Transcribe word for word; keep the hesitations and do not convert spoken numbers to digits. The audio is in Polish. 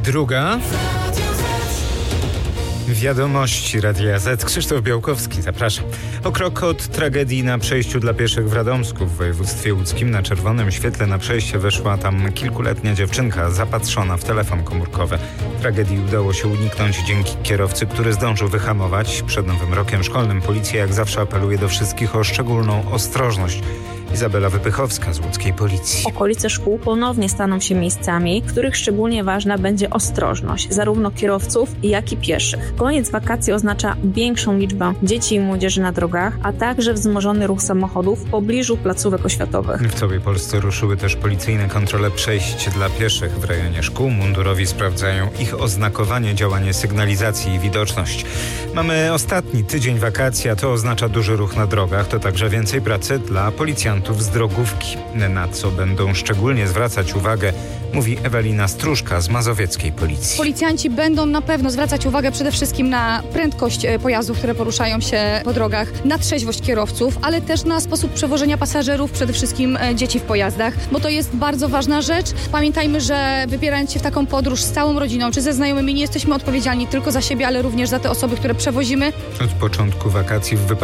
Druga. Wiadomości Radia Z. Krzysztof Białkowski, zapraszam. O krok od tragedii na przejściu dla pieszych w Radomsku w województwie łódzkim. Na czerwonym świetle na przejście weszła tam kilkuletnia dziewczynka zapatrzona w telefon komórkowy. Tragedii udało się uniknąć dzięki kierowcy, który zdążył wyhamować. Przed nowym rokiem szkolnym policja jak zawsze apeluje do wszystkich o szczególną ostrożność. Izabela Wypychowska z łódzkiej policji. Okolice szkół ponownie staną się miejscami, w których szczególnie ważna będzie ostrożność, zarówno kierowców, jak i pieszych. Koniec wakacji oznacza większą liczbę dzieci i młodzieży na drogach, a także wzmożony ruch samochodów w pobliżu placówek oświatowych. W całej Polsce ruszyły też policyjne kontrole przejść dla pieszych w rejonie szkół. Mundurowi sprawdzają ich oznakowanie, działanie sygnalizacji i widoczność. Mamy ostatni tydzień wakacji, a to oznacza duży ruch na drogach. To także więcej pracy dla policjantów z drogówki. Na co będą szczególnie zwracać uwagę, mówi Ewelina Stróżka z mazowieckiej policji. Policjanci będą na pewno zwracać uwagę przede wszystkim na prędkość pojazdów, które poruszają się po drogach, na trzeźwość kierowców, ale też na sposób przewożenia pasażerów, przede wszystkim dzieci w pojazdach, bo to jest bardzo ważna rzecz. Pamiętajmy, że wybierając się w taką podróż z całą rodziną czy ze znajomymi, nie jesteśmy odpowiedzialni tylko za siebie, ale również za te osoby, które przewozimy. Od początku wakacji w wypadku